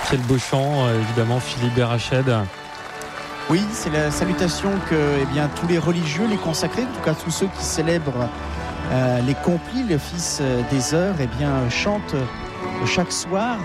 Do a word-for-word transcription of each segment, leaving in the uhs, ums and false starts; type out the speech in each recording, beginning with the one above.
Quel beau chant, évidemment, Philippe Berrached. Oui, c'est la salutation que eh bien, tous les religieux, les consacrés, en tout cas tous ceux qui célèbrent euh, les complis, le Fils des Heures, eh bien, chantent chaque soir.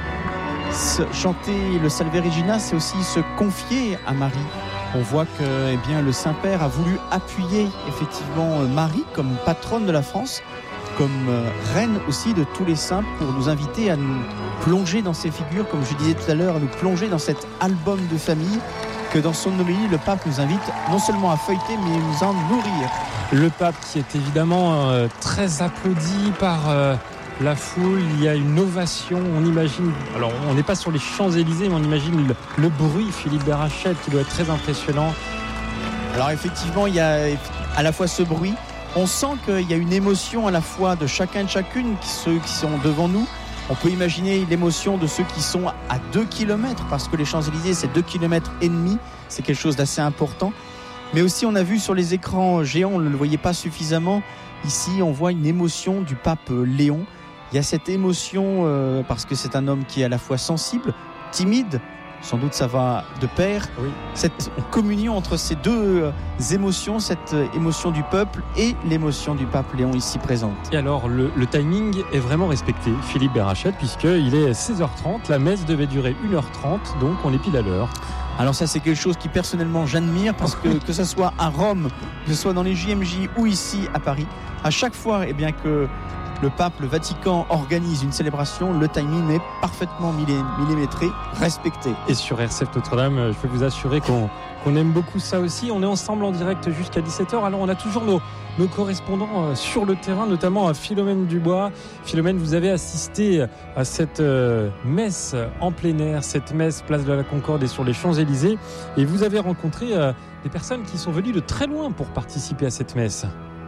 Se, chanter le Salve Regina, c'est aussi se confier à Marie. On voit que eh bien, le Saint-Père a voulu appuyer effectivement Marie comme patronne de la France, comme euh, reine aussi de tous les saints, pour nous inviter à nous plonger dans ces figures, comme je disais tout à l'heure, à nous plonger dans cet album de famille que dans son homélie, le pape nous invite non seulement à feuilleter, mais nous en nourrir. Le pape qui est évidemment euh, très applaudi par euh, la foule, il y a une ovation, on imagine, alors on n'est pas sur les Champs-Élysées, mais on imagine le, le bruit, Philippe Berrached, qui doit être très impressionnant. Alors effectivement, il y a à la fois ce bruit, on sent qu'il y a une émotion à la fois de chacun et de chacune, ceux qui sont devant nous. On peut imaginer l'émotion de ceux qui sont à deux kilomètres, parce que les Champs-Élysées, c'est deux kilomètres et demi, c'est quelque chose d'assez important. Mais aussi, on a vu sur les écrans géants, on ne le voyait pas suffisamment. Ici, on voit une émotion du pape Léon. Il y a cette émotion, euh, parce que c'est un homme qui est à la fois sensible, timide, sans doute ça va de pair, oui. Cette communion entre ces deux émotions, cette émotion du peuple et l'émotion du pape Léon ici présente. Et alors le, le timing est vraiment respecté, Philippe Berrached, puisqu'il est seize heures trente, la messe devait durer une heure trente, donc on est pile à l'heure. Alors ça c'est quelque chose qui personnellement j'admire, parce que que ce soit à Rome, que ce soit dans les J M J ou ici à Paris, à chaque fois eh bien, que le pape, le Vatican organise une célébration, le timing est parfaitement millimétré, respecté. Et sur R C F Notre-Dame, je peux vous assurer qu'on, qu'on aime beaucoup ça aussi. On est ensemble en direct jusqu'à dix-sept heures. Alors on a toujours nos, nos correspondants sur le terrain, notamment Philomène Dubois. Philomène, vous avez assisté à cette euh, messe en plein air, cette messe place de la Concorde et sur les Champs-Élysées. Et vous avez rencontré euh, des personnes qui sont venues de très loin pour participer à cette messe.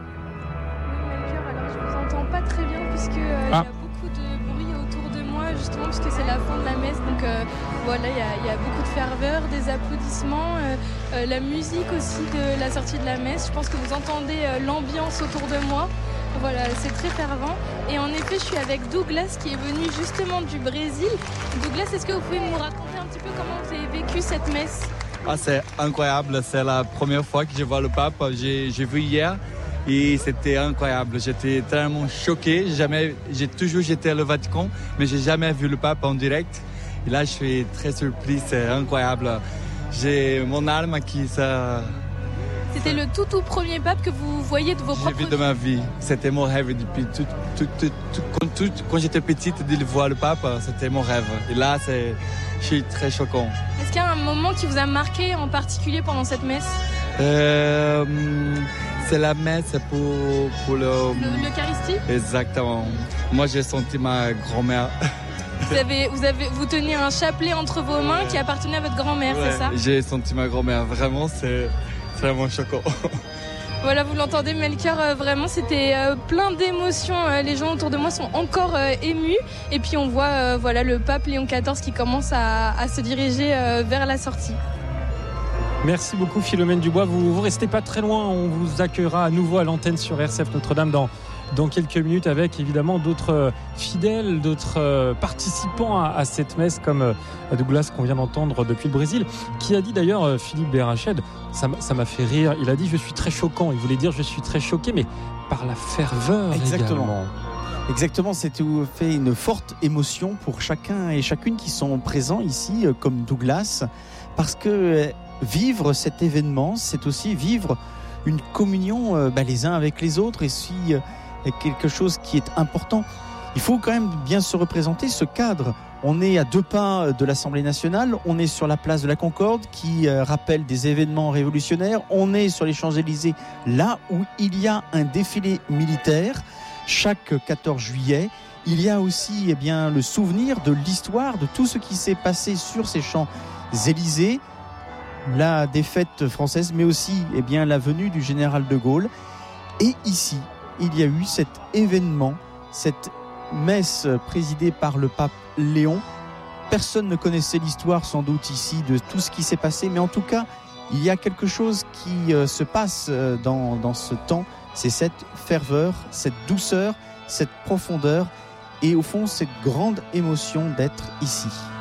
Ah. Il y a beaucoup de bruit autour de moi, justement, puisque c'est la fin de la messe. Donc euh, voilà, il y, a, il y a beaucoup de ferveur, des applaudissements, euh, euh, la musique aussi de la sortie de la messe. Je pense que vous entendez euh, l'ambiance autour de moi. Voilà, c'est très fervent. Et en effet, je suis avec Douglas qui est venu justement du Brésil. Douglas, est-ce que vous pouvez nous raconter un petit peu comment vous avez vécu cette messe ? Ah, c'est incroyable, c'est la première fois que je vois le pape. J'ai, j'ai vu hier. Et c'était incroyable, j'étais tellement choqué, jamais, j'ai toujours été au Vatican, mais j'ai jamais vu le pape en direct. Et là, je suis très surpris, c'est incroyable. J'ai mon âme qui ça. C'était le tout tout premier pape que vous voyez de vos propres yeux. J'ai vu de ma vie, c'était mon rêve depuis tout, tout, tout, tout, quand, tout, quand j'étais petite de voir le pape, c'était mon rêve. Et là, c'est, je suis très choquant. Est-ce qu'il y a un moment qui vous a marqué en particulier pendant cette messe ? euh, C'est la messe pour, pour le... le... l'Eucharistie ? Exactement. Moi, j'ai senti ma grand-mère. Vous, avez, vous, avez, vous tenez un chapelet entre vos mains qui appartenait à votre grand-mère, ouais, c'est ça ? J'ai senti ma grand-mère. Vraiment, c'est, c'est vraiment choquant. Voilà, vous l'entendez, Melchior, euh, vraiment, c'était euh, plein d'émotions. Euh, les gens autour de moi sont encore euh, émus. Et puis, on voit euh, voilà, le pape Léon quatorze qui commence à, à se diriger euh, vers la sortie. Merci beaucoup Philomène Dubois, vous, vous restez pas très loin, on vous accueillera à nouveau à l'antenne sur R C F Notre-Dame dans, dans quelques minutes avec évidemment d'autres fidèles, d'autres participants à, à cette messe comme Douglas qu'on vient d'entendre depuis le Brésil, qui a dit d'ailleurs, Philippe Berrached, ça, ça m'a fait rire, il a dit je suis très choquant, il voulait dire je suis très choqué, mais par la ferveur. Exactement. Également. Exactement, c'était fait une forte émotion pour chacun et chacune qui sont présents ici, comme Douglas, parce que vivre cet événement, c'est aussi vivre une communion euh, bah, les uns avec les autres, et si euh, quelque chose qui est important. Il faut quand même bien se représenter ce cadre. On est à deux pas de l'Assemblée nationale, on est sur la place de la Concorde qui euh, rappelle des événements révolutionnaires, on est sur les Champs-Élysées, là où il y a un défilé militaire chaque quatorze juillet. Il y a aussi eh bien, le souvenir de l'histoire, de tout ce qui s'est passé sur ces Champs-Élysées, la défaite française, mais aussi eh bien, la venue du général de Gaulle. Et ici, il y a eu cet événement, cette messe présidée par le pape Léon. Personne ne connaissait l'histoire sans doute ici de tout ce qui s'est passé, mais en tout cas, il y a quelque chose qui euh, se passe euh, dans, dans ce temps, c'est cette ferveur, cette douceur, cette profondeur et au fond cette grande émotion d'être ici.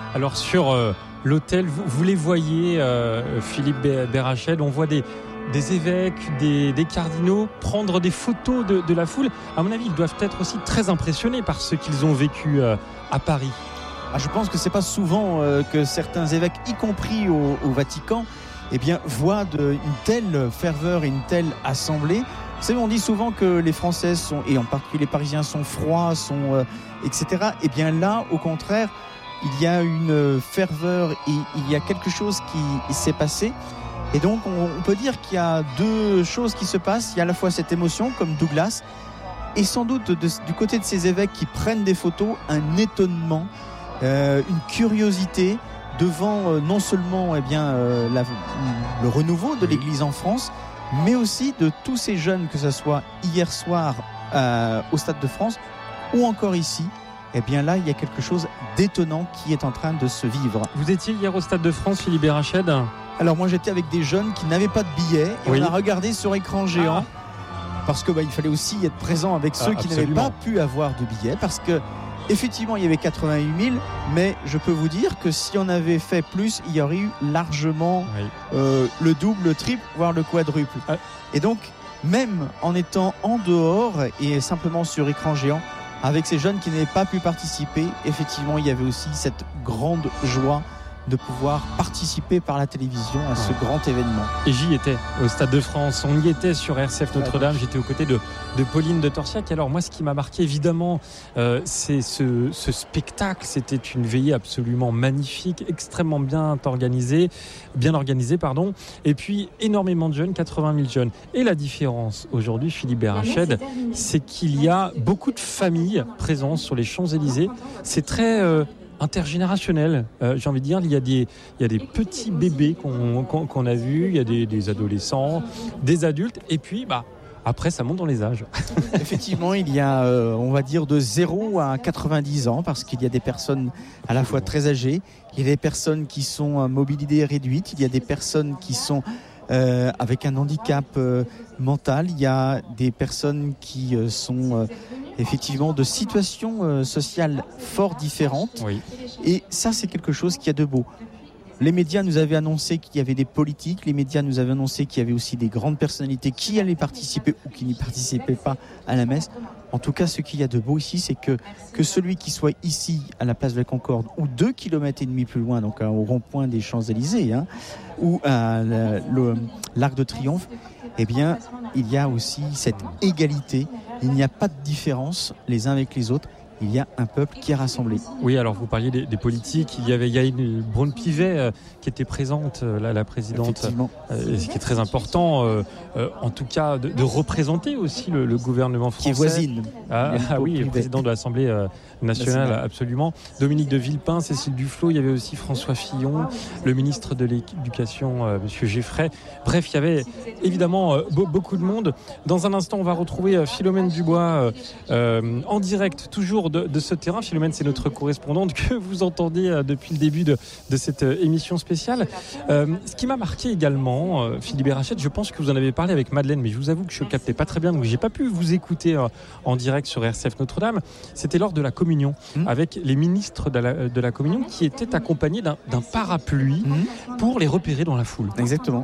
Alors sur euh, l'autel, vous, vous les voyez, euh, Philippe Berrached, on voit des, des évêques, des, des cardinaux prendre des photos de, de la foule. À mon avis, ils doivent être aussi très impressionnés par ce qu'ils ont vécu euh, à Paris. Ah, je pense que c'est pas souvent euh, que certains évêques, y compris au, au Vatican, eh bien, voient de, une telle ferveur et une telle assemblée. Vous savez, on dit souvent que les Français sont, et en particulier les Parisiens, sont froids, sont, euh, et cetera. Eh bien là, au contraire, il y a une ferveur et il y a quelque chose qui s'est passé. Et donc, on, on peut dire qu'il y a deux choses qui se passent. Il y a à la fois cette émotion, comme Douglas, et sans doute de, du côté de ces évêques qui prennent des photos, un étonnement, euh, une curiosité devant euh, non seulement eh bien, euh, la, le renouveau de l'Église en France, mais aussi de tous ces jeunes, que ce soit hier soir euh, au Stade de France ou encore ici. Eh bien là, il y a quelque chose d'étonnant qui est en train de se vivre. Vous étiez hier au Stade de France, Philippe Berrached ? Alors moi, j'étais avec des jeunes qui n'avaient pas de billets et oui. On a regardé sur écran géant ah. parce que bah, il fallait aussi être présent avec ceux ah, qui n'avaient pas pu avoir de billets, parce que effectivement, il y avait quatre-vingt-huit mille, mais je peux vous dire que si on avait fait plus, il y aurait eu largement oui. euh, le double, le triple, voire le quadruple. Ah. Et donc, même en étant en dehors et simplement sur écran géant, avec ces jeunes qui n'avaient pas pu participer, effectivement, il y avait aussi cette grande joie de pouvoir participer par la télévision à ce ouais. grand événement. Et j'y étais au Stade de France, on y était sur R C F Notre-Dame, j'étais aux côtés de, de Pauline de Torsiac. Alors moi, ce qui m'a marqué évidemment, euh, c'est ce, ce spectacle. C'était une veillée absolument magnifique, extrêmement bien organisée, bien organisée, pardon. Et puis énormément de jeunes, quatre-vingt mille jeunes. Et la différence aujourd'hui, Philippe Berrached, c'est qu'il y a beaucoup de familles présentes sur les Champs-Élysées. C'est très euh, intergénérationnel, euh, j'ai envie de dire. Il y a des, il y a des petits bébés qu'on, qu'on, qu'on a vus, il y a des, des adolescents, des adultes, et puis bah, après ça monte dans les âges. Effectivement, il y a, euh, on va dire, de zéro à quatre-vingt-dix ans, parce qu'il y a des personnes à la fois très âgées, il y a des personnes qui sont à mobilité réduite, il y a des personnes qui sont euh, avec un handicap euh, mental, il y a des personnes qui euh, sont... Euh, effectivement de situations euh, sociales fort différentes. Oui. Et ça, c'est quelque chose qui a de beau. Les médias nous avaient annoncé qu'il y avait des politiques, les médias nous avaient annoncé qu'il y avait aussi des grandes personnalités qui allaient participer ou qui n'y participaient pas à la messe. En tout cas, ce qu'il y a de beau ici, c'est que, que celui qui soit ici à la place de la Concorde ou deux kilomètres et demi plus loin, donc au rond-point des Champs-Élysées, hein, ou à la, le, l'Arc de Triomphe, eh bien, il y a aussi cette égalité. Il n'y a pas de différence les uns avec les autres. Il y a un peuple qui est rassemblé. Oui, alors vous parliez des, des politiques. Il y avait Yaël Braun-Pivet euh, qui était présente, euh, là, la présidente, euh, ce qui est très important, euh, euh, en tout cas, de, de représenter aussi le, le gouvernement français. Qui est voisine. Ah, ah oui, président de l'Assemblée euh, nationale, nationale, absolument. Dominique de Villepin, Cécile Duflot, il y avait aussi François Fillon, le ministre de l'Éducation, euh, Monsieur Geffray. Bref, il y avait évidemment euh, beaucoup de monde. Dans un instant, on va retrouver euh, Philomène Dubois euh, euh, en direct, toujours De, de ce terrain. Philomène, c'est notre correspondante que vous entendez euh, depuis le début de, de cette euh, émission spéciale. Euh, ce qui m'a marqué également, euh, Philippe Berrached, je pense que vous en avez parlé avec Madeleine, mais je vous avoue que je ne captais pas très bien, donc j'ai pas pu vous écouter euh, en direct sur R C F Notre-Dame. C'était lors de la communion, mmh. avec les ministres de la, de la communion qui étaient accompagnés d'un, d'un parapluie mmh. pour les repérer dans la foule. Exactement.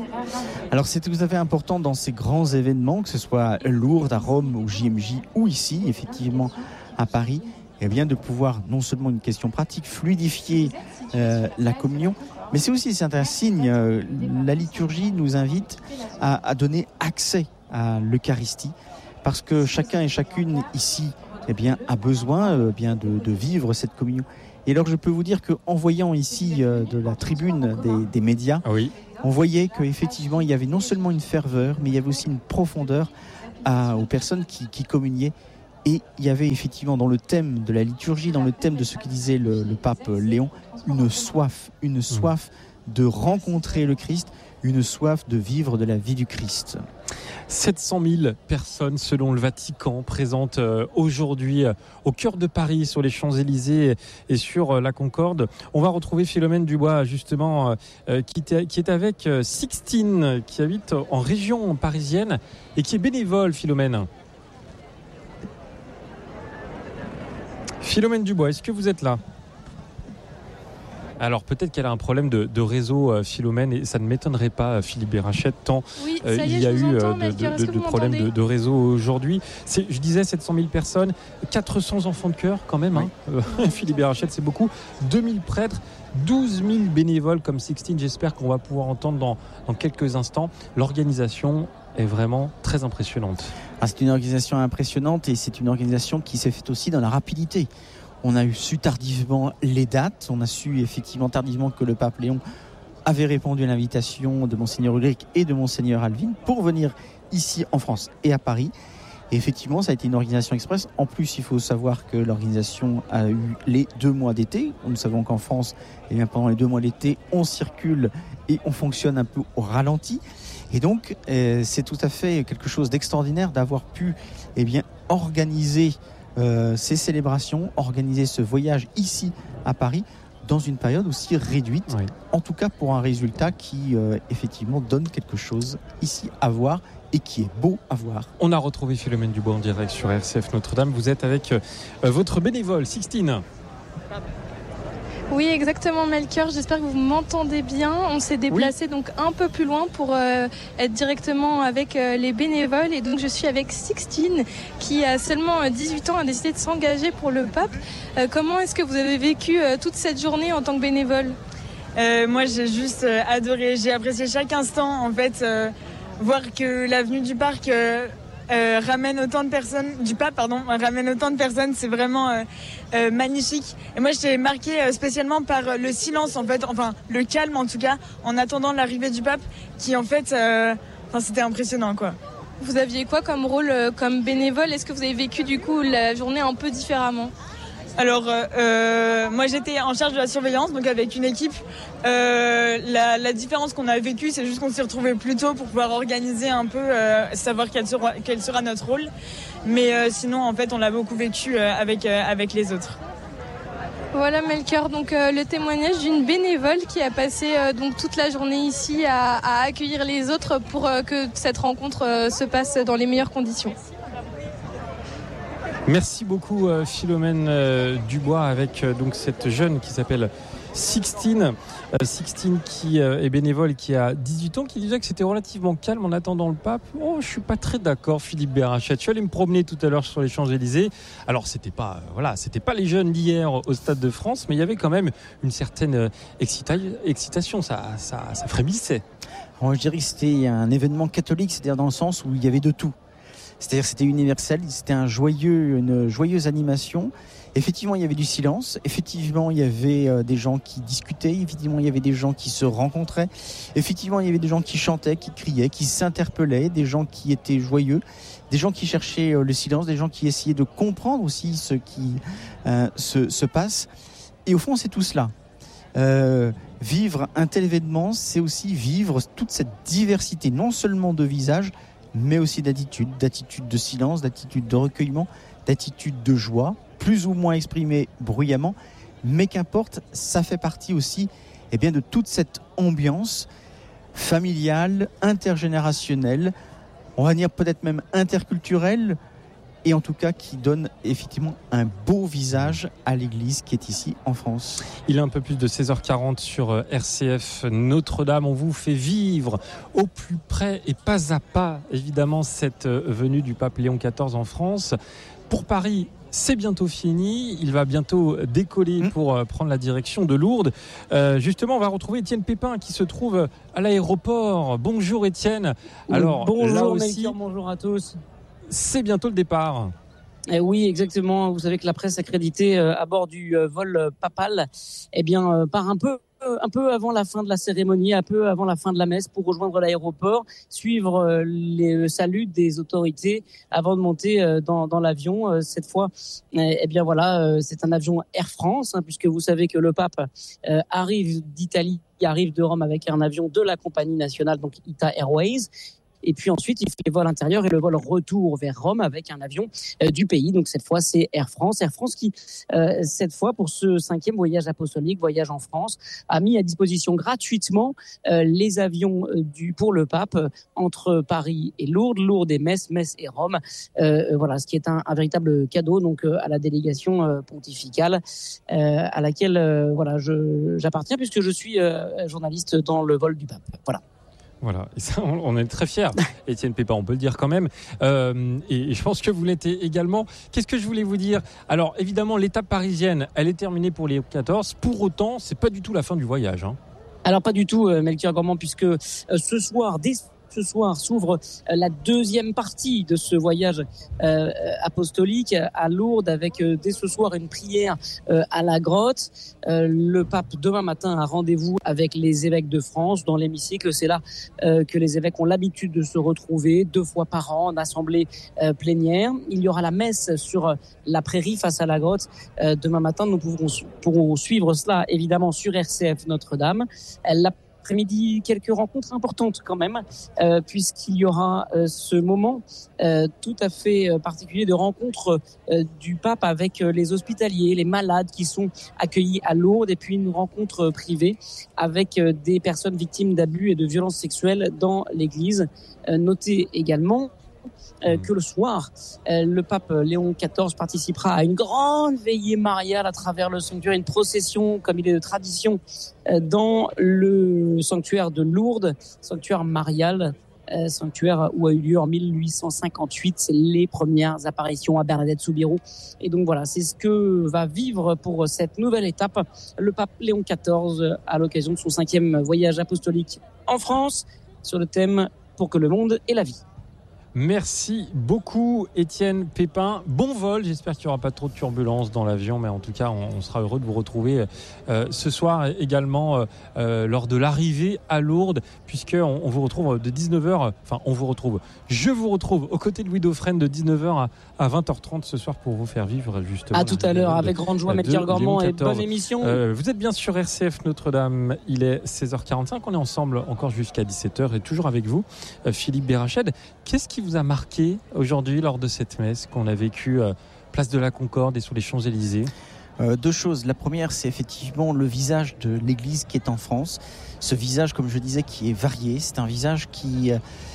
Alors c'est tout à fait important dans ces grands événements, que ce soit Lourdes, à Rome, au J M J ou ici, effectivement, à Paris, eh bien de pouvoir, non seulement une question pratique, fluidifier euh, la communion, mais c'est aussi c'est un signe, euh, la liturgie nous invite à, à donner accès à l'Eucharistie, parce que chacun et chacune ici eh bien, a besoin euh, bien de, de vivre cette communion. Et alors je peux vous dire qu'en voyant ici euh, de la tribune des, des médias, ah oui. on voyait qu'effectivement il y avait non seulement une ferveur, mais il y avait aussi une profondeur à, aux personnes qui, qui communiaient. Et il y avait effectivement dans le thème de la liturgie, dans le thème de ce que disait le, le pape Léon, une soif, une soif de rencontrer le Christ, une soif de vivre de la vie du Christ. sept cent mille personnes selon le Vatican présentes aujourd'hui au cœur de Paris, sur les Champs-Élysées et sur la Concorde. On va retrouver Philomène Dubois justement qui est avec Sixtine, qui habite en région parisienne et qui est bénévole. Philomène. Philomène Dubois, est-ce que vous êtes là ? Alors peut-être qu'elle a un problème de, de réseau, euh, Philomène, et ça ne m'étonnerait pas, euh, Philippe Bérachette, tant oui, euh, il est, y a eu entends, euh, de, Melchior, de, de, de problèmes de, de réseau aujourd'hui. C'est, je disais sept cent mille personnes, quatre cents enfants de chœur quand même, hein. Oui. euh, Philippe Bérachette, c'est beaucoup, deux mille prêtres, douze mille bénévoles comme Sixtine, j'espère qu'on va pouvoir entendre dans, dans quelques instants. L'organisation est vraiment très impressionnante. Ah, c'est une organisation impressionnante et c'est une organisation qui s'est faite aussi dans la rapidité. On a eu su tardivement les dates, on a su effectivement tardivement que le pape Léon avait répondu à l'invitation de Monseigneur Ulrich et de Monseigneur Alvin pour venir ici en France et à Paris. Et effectivement, ça a été une organisation express. En plus, il faut savoir que l'organisation a eu les deux mois d'été. Nous savons qu'en France, eh bien, pendant les deux mois d'été, on circule et on fonctionne un peu au ralenti. Et donc, euh, c'est tout à fait quelque chose d'extraordinaire d'avoir pu eh bien, organiser euh, ces célébrations, organiser ce voyage ici à Paris dans une période aussi réduite. Oui. En tout cas, pour un résultat qui, euh, effectivement, donne quelque chose ici à voir et qui est beau à voir. On a retrouvé Philomène Dubois en direct sur R C F Notre-Dame. Vous êtes avec euh, votre bénévole, Sixtine. Oui, exactement, Melchior. J'espère que vous m'entendez bien. On s'est déplacé oui. donc un peu plus loin pour euh, être directement avec euh, les bénévoles. Et donc, je suis avec Sixtine, qui a seulement dix-huit ans, a décidé de s'engager pour le pape. Euh, comment est-ce que vous avez vécu euh, toute cette journée en tant que bénévole ? euh, Moi, j'ai juste euh, adoré. J'ai apprécié chaque instant, en fait, euh, voir que l'avenue du Parc... Euh, Euh, ramène autant de personnes, du pape pardon, ramène autant de personnes, c'est vraiment euh, euh, magnifique. Et moi j'étais marquée euh, spécialement par le silence en fait, enfin le calme en tout cas, en attendant l'arrivée du pape, qui en fait, euh, enfin c'était impressionnant quoi. Vous aviez quoi comme rôle euh, comme bénévole ? Est-ce que vous avez vécu du coup la journée un peu différemment ? Alors, euh, moi j'étais en charge de la surveillance, donc avec une équipe. Euh, la, la différence qu'on a vécue, c'est juste qu'on s'est retrouvés plus tôt pour pouvoir organiser un peu, euh, savoir quel sera, quel sera notre rôle. Mais euh, sinon, en fait, on l'a beaucoup vécu euh, avec, euh, avec les autres. Voilà Melchior, donc euh, le témoignage d'une bénévole qui a passé euh, donc toute la journée ici à, à accueillir les autres pour euh, que cette rencontre euh, se passe dans les meilleures conditions. Merci beaucoup euh, Philomène euh, Dubois avec euh, donc cette jeune qui s'appelle Sixtine. Euh, Sixtine qui euh, est bénévole, qui a dix-huit ans, qui disait que c'était relativement calme en attendant le pape. Oh, je suis pas très d'accord, Philippe Bérachette. Je suis allé me promener tout à l'heure sur les Champs-Élysées. Alors c'était pas, euh, voilà, c'était pas les jeunes d'hier au Stade de France, mais il y avait quand même une certaine euh, excita- excitation. Ça, ça, ça frémissait. Alors, je dirais que c'était un événement catholique, c'est-à-dire dans le sens où il y avait de tout. C'est-à-dire que c'était universel, c'était un joyeux, une joyeuse animation. Effectivement, il y avait du silence. Effectivement, il y avait euh, des gens qui discutaient. Effectivement, il y avait des gens qui se rencontraient. Effectivement, il y avait des gens qui chantaient, qui criaient, qui s'interpellaient, des gens qui étaient joyeux, des gens qui cherchaient euh, le silence, des gens qui essayaient de comprendre aussi ce qui euh, se, se passe. Et au fond, c'est tout cela. Euh, vivre un tel événement, c'est aussi vivre toute cette diversité, non seulement de visages, mais aussi d'attitude, d'attitude de silence, d'attitude de recueillement, d'attitude de joie, plus ou moins exprimée bruyamment, mais qu'importe, ça fait partie aussi eh bien, de toute cette ambiance familiale, intergénérationnelle, on va dire peut-être même interculturelle, et en tout cas qui donne effectivement un beau visage à l'église qui est ici en France. Il est un peu plus de seize heures quarante sur R C F Notre-Dame. On vous fait vivre au plus près et pas à pas, évidemment, cette venue du pape Léon quatorze en France. Pour Paris, c'est bientôt fini. Il va bientôt décoller mmh. pour prendre la direction de Lourdes. Euh, justement, on va retrouver Étienne Pépin qui se trouve à l'aéroport. Bonjour Étienne. Alors, bonjour là aussi, Melchior, bonjour à tous. C'est bientôt le départ. Eh oui, exactement. Vous savez que la presse accréditée euh, à bord du euh, vol papal, eh bien, euh, part un peu, euh, un peu avant la fin de la cérémonie, un peu avant la fin de la messe, pour rejoindre l'aéroport, suivre euh, les, le salut des autorités avant de monter euh, dans, dans l'avion. Euh, cette fois, eh, eh bien voilà, euh, c'est un avion Air France, hein, puisque vous savez que le pape euh, arrive d'Italie, arrive de Rome avec un avion de la compagnie nationale, donc Ita Airways. Et puis ensuite, il fait le vol intérieur et le vol retour vers Rome avec un avion euh, du pays. Donc cette fois, c'est Air France. Air France qui, euh, cette fois, pour ce cinquième voyage apostolique, voyage en France, a mis à disposition gratuitement euh, les avions euh, du, pour le pape euh, entre Paris et Lourdes, Lourdes et Metz, Metz et Rome. Euh, voilà, ce qui est un, un véritable cadeau donc euh, à la délégation euh, pontificale euh, à laquelle euh, voilà, je, j'appartiens puisque je suis euh, journaliste dans le vol du pape. Voilà. Voilà, et ça, on est très fiers. Étienne Pépin, on peut le dire quand même. Euh, et je pense que vous l'êtes également. Qu'est-ce que je voulais vous dire ? Alors, évidemment, l'étape parisienne, elle est terminée pour Léon quatorze. Pour autant, c'est pas du tout la fin du voyage. Hein. Alors, pas du tout, euh, Melchior Gormand, puisque euh, ce soir, dès ce soir, s'ouvre euh, la deuxième partie de ce voyage euh, apostolique à Lourdes avec euh, dès ce soir une prière euh, à la grotte. Euh, le pape demain matin a rendez-vous avec les évêques de France dans l'hémicycle. C'est là euh, que les évêques ont l'habitude de se retrouver deux fois par an en assemblée euh, plénière. Il y aura la messe sur la prairie face à la grotte euh, demain matin. Nous pourrons, pourrons suivre cela évidemment sur R C F Notre-Dame. La après-midi, quelques rencontres importantes quand même, euh, puisqu'il y aura euh, ce moment euh, tout à fait euh, particulier de rencontre euh, du pape avec euh, les hospitaliers, les malades qui sont accueillis à Lourdes, et puis une rencontre euh, privée avec euh, des personnes victimes d'abus et de violences sexuelles dans l'église. Euh, notez également Euh, que le soir, euh, le pape Léon quatorze participera à une grande veillée mariale à travers le sanctuaire, une procession comme il est de tradition euh, dans le sanctuaire de Lourdes, sanctuaire marial, euh, sanctuaire où a eu lieu en mille huit cent cinquante-huit les premières apparitions à Bernadette Soubirous. Et donc voilà, c'est ce que va vivre pour cette nouvelle étape le pape Léon quatorze à l'occasion de son cinquième voyage apostolique en France sur le thème « Pour que le monde ait la vie ». Merci beaucoup Étienne Pépin. Bon vol, j'espère qu'il n'y aura pas trop de turbulences dans l'avion, mais en tout cas on, on sera heureux de vous retrouver euh, ce soir également euh, lors de l'arrivée à Lourdes, puisqu'on on vous retrouve de dix-neuf heures, enfin on vous retrouve, je vous retrouve aux côtés de Louis Dauphren de dix-neuf heures à, à vingt heures trente ce soir pour vous faire vivre justement. À tout à l'heure, avec grande joie, Melchior Gormand, et bonne émission. Euh, vous êtes bien sur R C F Notre-Dame, il est seize heures quarante-cinq, on est ensemble encore jusqu'à dix-sept heures et toujours avec vous, euh, Philippe Bérached. Qu'est-ce qui vous a marqué aujourd'hui lors de cette messe qu'on a vécue euh, place de la Concorde et sur les Champs-Élysées ? Euh, deux choses. La première, c'est effectivement le visage de l'Église qui est en France. Ce visage, comme je disais, qui est varié. C'est un visage qui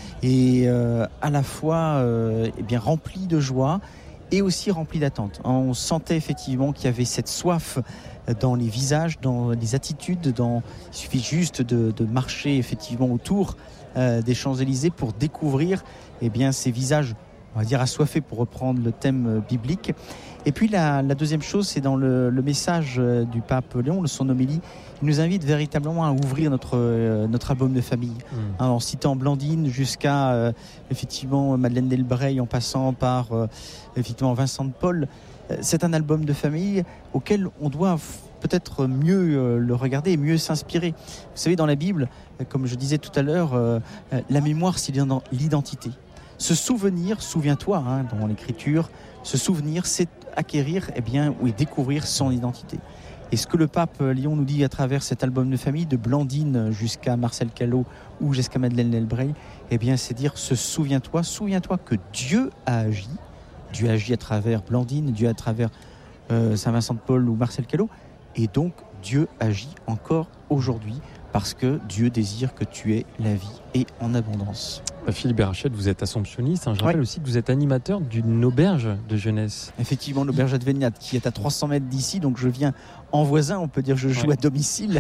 est euh, à la fois euh, eh bien, rempli de joie et aussi rempli d'attente. On sentait effectivement qu'il y avait cette soif dans les visages, dans les attitudes. Dans... Il suffit juste de, de marcher effectivement autour euh, des Champs-Élysées pour découvrir eh bien, ces visages, on va dire, assoiffés, pour reprendre le thème biblique. Et puis la, la deuxième chose, c'est dans le, le message du pape Léon, son homélie, il nous invite véritablement à ouvrir notre, euh, notre album de famille, mmh. hein, en citant Blandine jusqu'à euh, effectivement Madeleine Delbrey, en passant par euh, effectivement Vincent de Paul. C'est un album de famille auquel on doit peut-être mieux euh, le regarder et mieux s'inspirer. Vous savez, dans la Bible, comme je disais tout à l'heure, euh, la mémoire, c'est l'identité. Se souvenir, souviens-toi, hein, dans l'écriture, se souvenir, c'est acquérir, eh bien, ou découvrir son identité. Et ce que le pape Léon nous dit à travers cet album de famille, de Blandine jusqu'à Marcel Callot ou jusqu'à Madeleine Delbrey, eh bien, c'est dire, se souviens-toi, souviens-toi que Dieu a agi. Dieu a agi à travers Blandine, Dieu à travers euh, Saint-Vincent de Paul ou Marcel Callot. Et donc, Dieu agit encore aujourd'hui, parce que Dieu désire que tu aies la vie et en abondance. Philippe Bérached, vous êtes assomptionniste. Hein. Je rappelle ouais. aussi que vous êtes animateur d'une auberge de jeunesse. Effectivement, l'auberge Adveniat, qui est à trois cents mètres d'ici. Donc je viens en voisin, on peut dire je joue ouais. à domicile.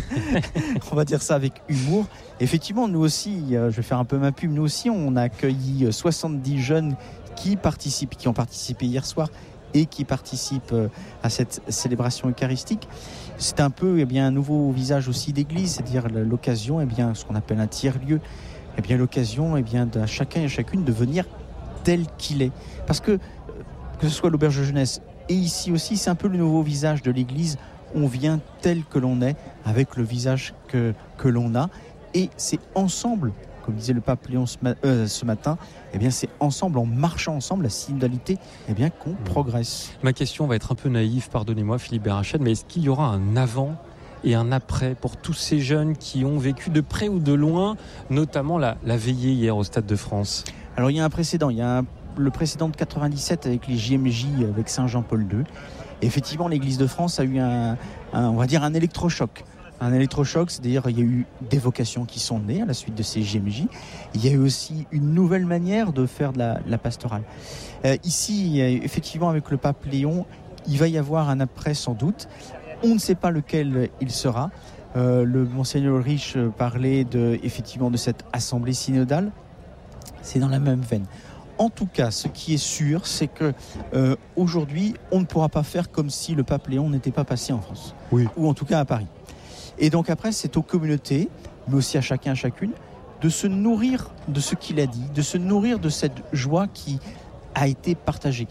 On va dire ça avec humour. Effectivement, nous aussi, je vais faire un peu ma pub, nous aussi, on a accueilli soixante-dix jeunes qui participent, qui ont participé hier soir et qui participent à cette célébration eucharistique. C'est un peu eh bien, un nouveau visage aussi d'église, c'est-à-dire l'occasion, eh bien, ce qu'on appelle un tiers-lieu, eh bien, l'occasion eh bien, de chacun et chacune de venir tel qu'il est. Parce que, que ce soit l'auberge de jeunesse et ici aussi, c'est un peu le nouveau visage de l'église. On vient tel que l'on est, avec le visage que, que l'on a. Et c'est ensemble, comme disait le pape Léon ce, ma- euh, ce matin, eh bien, c'est ensemble, en marchant ensemble, la synodalité, eh bien, qu'on mmh. progresse. Ma question va être un peu naïve, pardonnez-moi Philippe Bérached, mais est-ce qu'il y aura un avant et un après pour tous ces jeunes qui ont vécu de près ou de loin, notamment la, la veillée hier au Stade de France? Alors il y a un précédent, il y a un, le précédent de quatre-vingt-dix-sept avec les J M J avec Saint-Jean-Paul deux. Effectivement, l'Église de France a eu un, un on va dire un électrochoc. Un électrochoc, c'est-à-dire il y a eu des vocations qui sont nées à la suite de ces J M J. Il y a eu aussi une nouvelle manière de faire de la, de la pastorale. Euh, ici, effectivement, avec le pape Léon, il va y avoir un après sans doute. On ne sait pas lequel il sera. Euh, le Monseigneur Rich parlait de, effectivement de cette assemblée synodale. C'est dans la même veine. En tout cas, ce qui est sûr, c'est que euh, aujourd'hui, on ne pourra pas faire comme si le pape Léon n'était pas passé en France, oui. Ou en tout cas à Paris. Et donc après, c'est aux communautés, mais aussi à chacun, à chacune, de se nourrir de ce qu'il a dit, de se nourrir de cette joie qui a été partagée.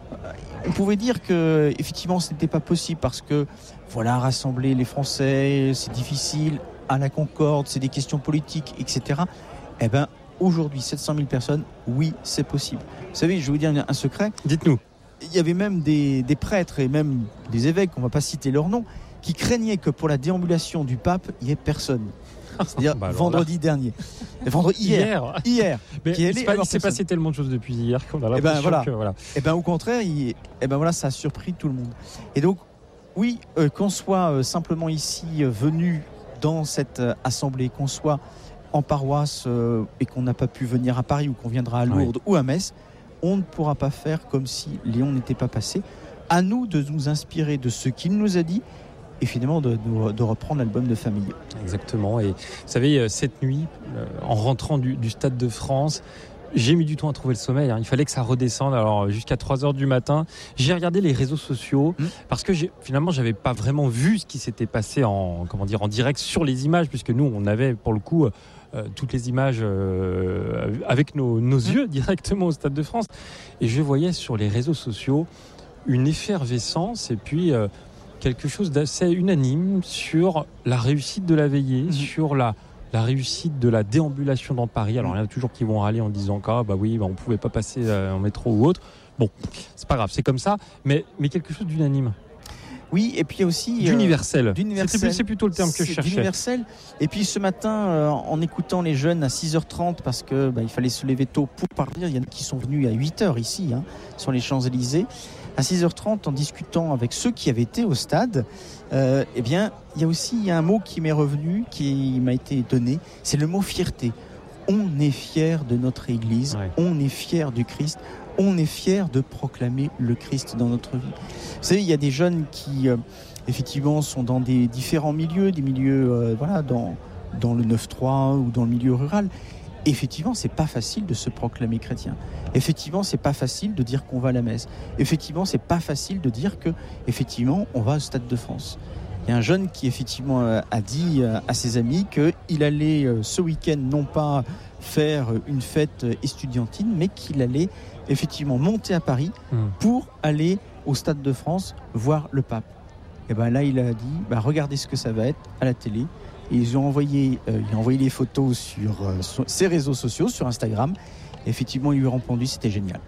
On pouvait dire que effectivement, ce n'était pas possible parce que voilà, rassembler les Français, c'est difficile. À la Concorde, c'est des questions politiques, et cetera. Eh ben, aujourd'hui, sept cent mille personnes, oui, c'est possible. Vous savez, je vais vous dire un secret. Dites-nous. Il y avait même des, des prêtres et même des évêques, on ne va pas citer leur nom, qui craignaient que pour la déambulation du pape, il n'y ait personne. C'est-à-dire bah vendredi là. dernier. Vendredi, hier. Hier. hier Mais il s'est pas, passé tellement de choses depuis hier qu'on a l'impression et ben voilà. que... Voilà. Et ben au contraire, il, et ben voilà, ça a surpris tout le monde. Et donc, oui, euh, qu'on soit euh, simplement ici euh, venu dans cette euh, assemblée, qu'on soit en paroisse euh, et qu'on n'a pas pu venir à Paris ou qu'on viendra à Lourdes oui. ou à Metz, on ne pourra pas faire comme si Léon n'était pas passé. À nous de nous inspirer de ce qu'il nous a dit et finalement de, de, de reprendre l'album de famille. Exactement. Et vous savez, cette nuit, euh, en rentrant du, du Stade de France, j'ai mis du temps à trouver le sommeil. Hein. Il fallait que ça redescende. Alors jusqu'à trois heures du matin, j'ai regardé les réseaux sociaux mmh. parce que j'ai, finalement, j'avais pas vraiment vu ce qui s'était passé en, comment dire, en direct sur les images, puisque nous, on avait pour le coup euh, toutes les images euh, avec nos, nos mmh. yeux directement au Stade de France. Et je voyais sur les réseaux sociaux une effervescence et puis euh, quelque chose d'assez unanime sur la réussite de la veillée, mmh. sur la la réussite de la déambulation dans Paris. Alors il y en a toujours qui vont râler en disant que ah, bah oui, bah, on ne pouvait pas passer euh, en métro ou autre. Bon, c'est pas grave, c'est comme ça, mais, mais quelque chose d'unanime. Oui, et puis aussi... D'universel. Euh, d'universel. C'est, c'est plutôt le terme que je cherchais. D'universel. Et puis ce matin, euh, en écoutant les jeunes à six heures trente, parce qu'il bah, fallait se lever tôt pour partir, il y en a qui sont venus à huit heures ici, hein, sur les Champs-Élysées. À six heures trente, en discutant avec ceux qui avaient été au stade, euh, eh bien, il y a aussi un mot qui m'est revenu, qui m'a été donné, c'est le mot fierté. On est fiers de notre Église, ouais. On est fiers du Christ, on est fiers de proclamer le Christ dans notre vie. Vous savez, il y a des jeunes qui, euh, effectivement, sont dans des différents milieux, des milieux, euh, voilà, dans, dans le neuf trois ou dans le milieu rural. Effectivement, c'est pas facile de se proclamer chrétien. Effectivement, c'est pas facile de dire qu'on va à la messe. Effectivement, c'est pas facile de dire que, effectivement, on va au Stade de France. Il y a un jeune qui, effectivement, a dit à ses amis qu'il allait ce week-end non pas faire une fête estudiantine, mais qu'il allait effectivement monter à Paris pour aller au Stade de France voir le pape. Et ben là, il a dit, bah, regardez ce que ça va être à la télé. Et ils ont envoyé, euh, il a envoyé les photos sur, euh, sur ses réseaux sociaux, sur Instagram. Et effectivement, il lui a répondu, c'était génial.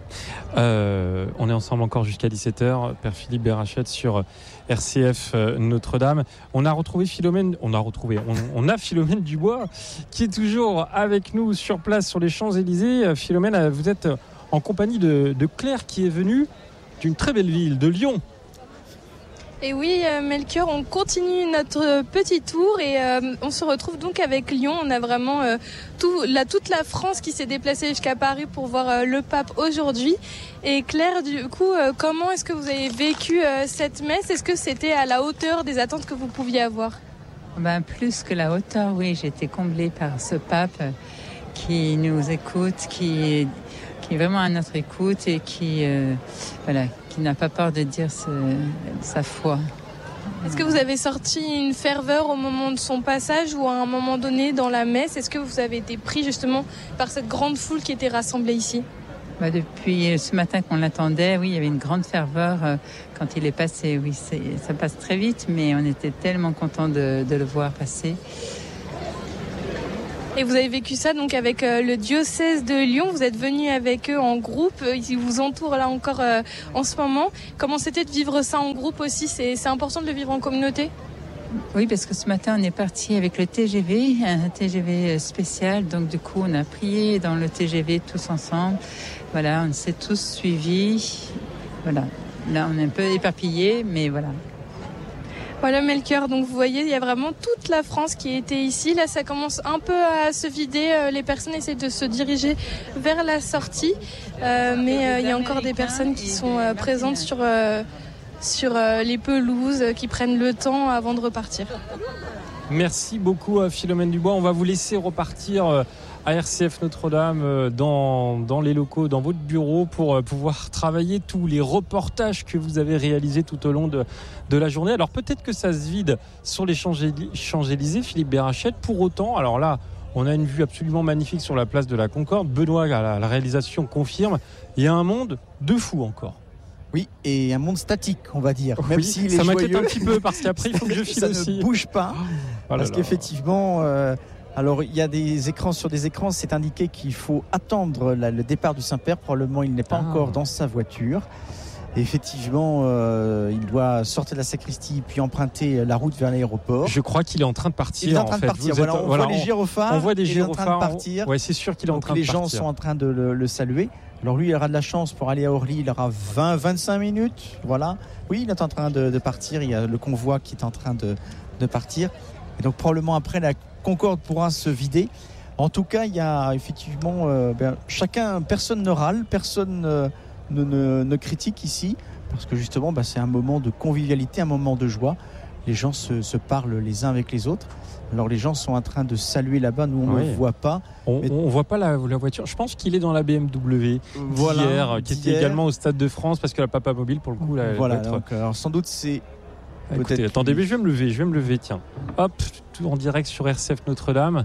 Euh, on est ensemble encore jusqu'à dix-sept heures. Père Philippe Berachette sur R C F euh, Notre-Dame. On a retrouvé Philomène, on a retrouvé, on, on a Philomène Dubois qui est toujours avec nous sur place sur les Champs-Élysées. Philomène, vous êtes en compagnie de, de Claire qui est venue d'une très belle ville, de Lyon. Et oui, euh, Melchior, on continue notre petit tour et euh, on se retrouve donc avec Lyon. On a vraiment euh, tout, la, toute la France qui s'est déplacée jusqu'à Paris pour voir euh, le pape aujourd'hui. Et Claire, du coup, euh, comment est-ce que vous avez vécu euh, cette messe ? Est-ce que c'était à la hauteur des attentes que vous pouviez avoir ? Ben, plus que la hauteur, oui. J'ai été comblée par ce pape qui nous écoute, qui, qui est vraiment à notre écoute et qui... Euh, voilà, qui n'a pas peur de dire ce, sa foi. Est-ce que vous avez sorti une ferveur au moment de son passage ou à un moment donné dans la messe ? Est-ce que vous avez été pris justement par cette grande foule qui était rassemblée ici ? Bah depuis ce matin qu'on l'attendait, oui, il y avait une grande ferveur euh, quand il est passé. Oui, c'est, ça passe très vite, mais on était tellement contents de, de le voir passer. Et vous avez vécu ça donc avec euh, le diocèse de Lyon. Vous êtes venu avec eux en groupe. Ils vous entourent là encore euh, en ce moment. Comment c'était de vivre ça en groupe aussi ? C'est, c'est important de le vivre en communauté ? Oui, parce que ce matin, on est parti avec le T G V, un T G V spécial. Donc, du coup, on a prié dans le T G V tous ensemble. Voilà, on s'est tous suivis. Voilà. Là, on est un peu éparpillés, mais voilà. Voilà Melchior, donc vous voyez, il y a vraiment toute la France qui était ici. Là, ça commence un peu à se vider. Les personnes essaient de se diriger vers la sortie. Euh, mais euh, il y a encore des personnes qui sont euh, présentes sur, euh, sur euh, les pelouses, qui prennent le temps avant de repartir. Merci beaucoup Philomène Dubois. On va vous laisser repartir à R C F Notre-Dame dans, dans les locaux, dans votre bureau pour pouvoir travailler tous les reportages que vous avez réalisés tout au long de, de la journée. Alors peut-être que ça se vide sur les Champs-Élysées, Philippe Berachette. Pour autant, alors là, on a une vue absolument magnifique sur la place de la Concorde. Benoît, la, la réalisation confirme, il y a un monde de fou encore. Oui, et un monde statique, on va dire. Même oui, si ça m'inquiète joyeux, un petit peu parce qu'après il faut que je file ça aussi. ne bouge pas, oh, parce qu'effectivement, euh, alors il y a des écrans sur des écrans, c'est indiqué qu'il faut attendre la, le départ du Saint-Père. Probablement, il n'est pas ah. encore dans sa voiture. Et effectivement, euh, il doit sortir de la sacristie puis emprunter la route vers l'aéroport. Je crois qu'il est en train de partir. Il est en train en de fait. partir. Voilà, êtes, on voilà, voit on, les gyrophares. On voit des il gyrophares. est en train de partir. On... Ouais, c'est sûr qu'il est Donc en train de partir. Les gens sont en train de le, le saluer. Alors lui, il aura de la chance pour aller à Orly. Il aura vingt à vingt-cinq minutes. Voilà. Oui, il est en train de, de partir. Il y a le convoi qui est en train de, de partir. Et donc probablement après, la Concorde pourra se vider. En tout cas, il y a effectivement euh, ben, chacun, personne ne râle, personne euh, ne, ne, ne critique ici. Parce que justement, ben, c'est un moment de convivialité, un moment de joie. Les gens se, se parlent les uns avec les autres. Alors les gens sont en train de saluer là-bas, nous on ne oui. le voit pas. On ne voit pas la, la voiture. Je pense qu'il est dans la B M W voilà, d'hier, qui était également au Stade de France, parce que la Papa Mobile, pour le coup, là, voilà, être... donc, alors sans doute c'est... Écoutez, attendez, mais je vais me lever, je vais me lever, tiens. Hop, tout en direct sur R C F Notre-Dame.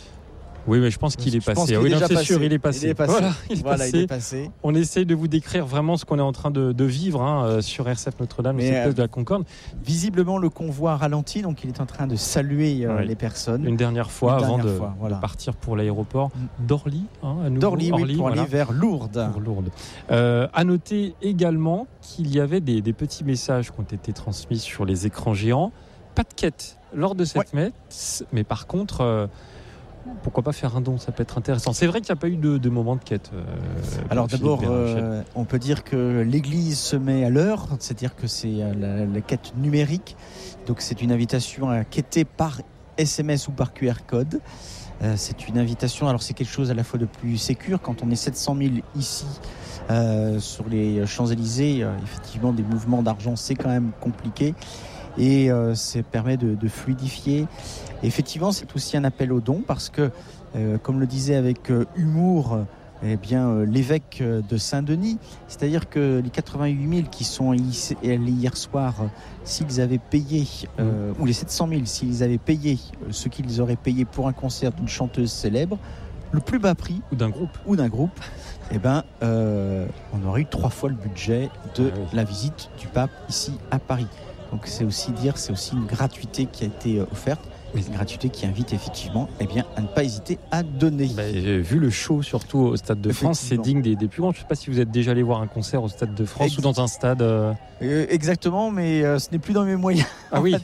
Oui, mais je pense qu'il est je passé. Qu'il oui, est non, c'est passé. sûr, il est passé. Il est passé. Voilà, il est, voilà, passé. il est passé. On essaye de vous décrire vraiment ce qu'on est en train de, de vivre hein, sur R C F Notre-Dame, cette place euh, de la Concorde. Visiblement, le convoi ralentit, donc il est en train de saluer euh, oui. les personnes. Une dernière fois Une avant dernière de, fois, voilà. de partir pour l'aéroport d'Orly. Hein, à nouveau, D'Orly, Orly, oui, pour voilà. aller vers Lourdes. Pour Lourdes. Euh, à noter également qu'il y avait des, des petits messages qui ont été transmis sur les écrans géants. Pas de quête lors de cette ouais. messe, mais par contre... Euh, pourquoi pas faire un don, ça peut être intéressant. C'est vrai qu'il n'y a pas eu de, de moment de quête. Euh, Alors d'abord, euh, on peut dire que l'Église se met à l'heure, c'est-à-dire que c'est la, la quête numérique. Donc c'est une invitation à quêter par S M S ou par Q R code. Euh, c'est une invitation, alors c'est quelque chose à la fois de plus sécure. Quand on est sept cent mille ici euh, sur les Champs-Élysées, euh, effectivement des mouvements d'argent c'est quand même compliqué. Et euh, ça permet de, de fluidifier. Et effectivement, c'est aussi un appel aux dons parce que, euh, comme le disait avec euh, humour, eh bien, euh, l'évêque de Saint-Denis, c'est-à-dire que les quatre-vingt-huit mille qui sont ici, hier soir, euh, s'ils avaient payé, euh, mmh. ou les sept cent mille, s'ils avaient payé euh, ce qu'ils auraient payé pour un concert d'une chanteuse célèbre, le plus bas prix, ou d'un groupe, ou d'un groupe eh ben, euh, on aurait eu trois fois le budget de ah oui. la visite du pape ici à Paris. Donc c'est aussi dire, c'est aussi une gratuité qui a été offerte, oui. une gratuité qui invite effectivement eh bien, à ne pas hésiter à donner. Bah, vu le show surtout au Stade de France, c'est digne des, des plus grands. Je ne sais pas si vous êtes déjà allé voir un concert au Stade de France Ex- ou dans un stade. Euh... Euh, exactement, mais euh, ce n'est plus dans mes moyens. Ah oui.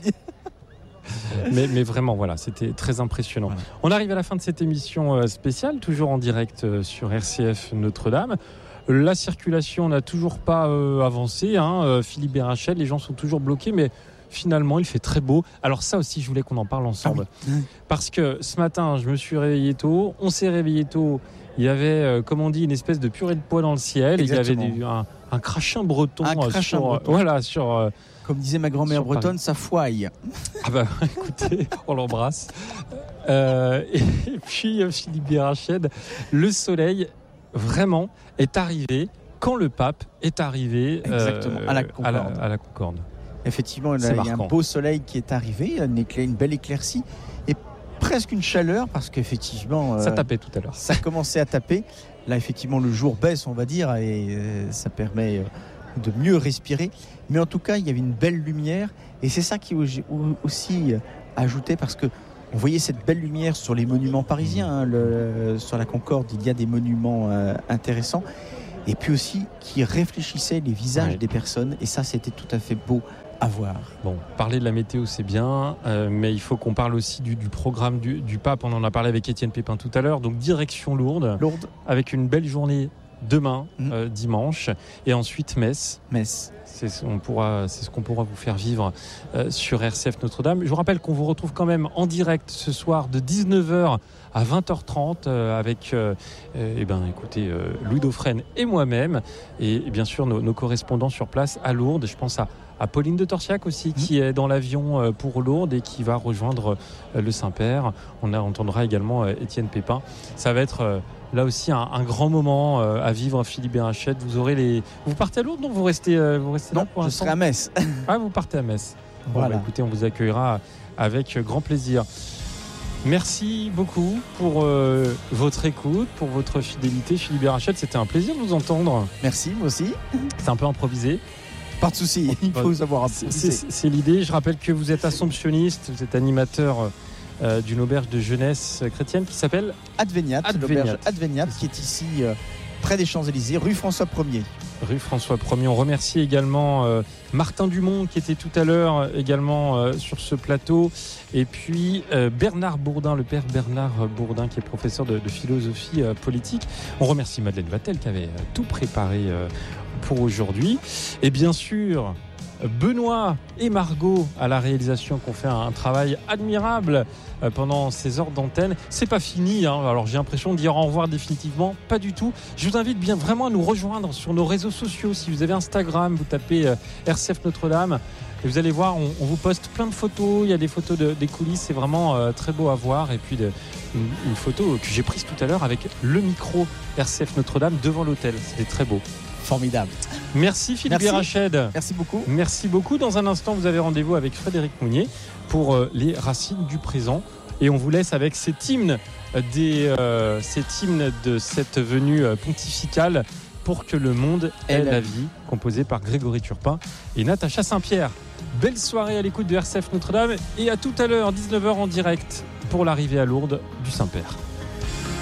mais, mais vraiment, voilà, c'était très impressionnant. Voilà. On arrive à la fin de cette émission spéciale, toujours en direct sur R C F Notre-Dame. La circulation n'a toujours pas euh, avancé, hein. euh, Philippe Berachette, les gens sont toujours bloqués, mais finalement il fait très beau. Alors ça aussi je voulais qu'on en parle ensemble, ah oui. parce que ce matin je me suis réveillé tôt, on s'est réveillé tôt, il y avait euh, comme on dit une espèce de purée de pois dans le ciel, exactement. Il y avait des, un, un crachin breton, un crachin sur, breton. Euh, voilà, sur, euh, comme disait ma grand-mère bretonne, ça fouaille. Ah bah écoutez, on l'embrasse. Euh, et, et puis Philippe Berachette, le soleil vraiment est arrivé quand le pape est arrivé exactement, euh, à, la à, la, à la Concorde. Effectivement, là, il y a un beau soleil qui est arrivé, une, éclair, une belle éclaircie et presque une chaleur parce qu'effectivement ça euh, tapait tout à l'heure. Ça commençait à taper. Là, effectivement, le jour baisse, on va dire, et euh, ça permet de mieux respirer. Mais en tout cas, il y avait une belle lumière et c'est ça qui est aussi ajouté parce que on voyait cette belle lumière sur les monuments parisiens. Hein, le, sur la Concorde, il y a des monuments euh, intéressants. Et puis aussi qui réfléchissaient les visages ouais. des personnes. Et ça, c'était tout à fait beau À voir. Bon, parler de la météo, c'est bien, euh, mais il faut qu'on parle aussi du, du programme du, du pape. On en a parlé avec Étienne Pépin tout à l'heure. Donc, direction Lourdes, Lourdes. avec une belle journée demain, Mmh. euh, dimanche, et ensuite Metz. Metz. C'est, on pourra, c'est ce qu'on pourra vous faire vivre euh, sur R C F Notre-Dame. Je vous rappelle qu'on vous retrouve quand même en direct ce soir de dix-neuf heures à vingt heures trente euh, avec euh, euh, eh ben, écoutez, euh, Louis Dauphren et moi-même, et, et bien sûr nos, nos correspondants sur place à Lourdes. Je pense à à Pauline de Torsiac aussi, qui est dans l'avion pour Lourdes et qui va rejoindre le Saint-Père. On entendra également Étienne Pépin. Ça va être là aussi un, un grand moment à vivre, Philippe Berachette. Vous aurez les. Vous partez à Lourdes, non ? Vous restez, vous restez non, là pour je l'instant ? serai à Metz. Ah, vous partez à Metz. Bon, Voilà. bah, écoutez, on vous accueillera avec grand plaisir. Merci beaucoup pour euh, votre écoute, pour votre fidélité, Philippe Berachette. C'était un plaisir de vous entendre. Merci, moi aussi. C'est un peu improvisé. Pas de souci, il faut savoir improviser. C'est, c'est l'idée. Je rappelle que vous êtes assomptionniste, vous êtes animateur euh, d'une auberge de jeunesse chrétienne qui s'appelle Adveniat, Adveniat. l'auberge Adveniat, qui est ici euh, près des Champs-Élysées, rue François Ier. Rue François Ier. On remercie également euh, Martin Dumont qui était tout à l'heure euh, également euh, sur ce plateau. Et puis euh, Bernard Bourdin, le père Bernard Bourdin qui est professeur de, de philosophie euh, politique. On remercie Madeleine Vatel qui avait euh, tout préparé euh, pour aujourd'hui. Et bien sûr, Benoît et Margot à la réalisation qui ont fait un, un travail admirable euh, pendant ces heures d'antenne. C'est pas fini, hein. Alors j'ai l'impression de dire au revoir définitivement, pas du tout. Je vous invite bien vraiment à nous rejoindre sur nos réseaux sociaux. Si vous avez Instagram, vous tapez euh, R C F Notre-Dame et vous allez voir, on, on vous poste plein de photos. Il y a des photos de, des coulisses, c'est vraiment euh, très beau à voir. Et puis de, une, une photo que j'ai prise tout à l'heure avec le micro R C F Notre-Dame devant l'hôtel. C'était très beau. Formidable. Merci Philippe Berachette. Merci beaucoup. Merci beaucoup. Dans un instant, vous avez rendez-vous avec Frédéric Mounier pour euh, les racines du présent. Et on vous laisse avec cet hymne, des, euh, cet hymne de cette venue pontificale pour que le monde ait la vie, composé par Grégory Turpin et Natacha Saint-Pierre. Belle soirée à l'écoute de R C F Notre-Dame et à tout à l'heure, dix-neuf heures en direct pour l'arrivée à Lourdes du Saint-Père.